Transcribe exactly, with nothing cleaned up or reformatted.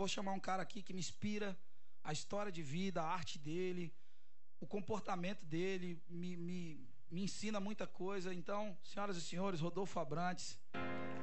vou chamar um cara aqui que me inspira, a história de vida, a arte dele, o comportamento dele, me, me, me ensina muita coisa. Então, senhoras e senhores, Rodolfo Abrantes.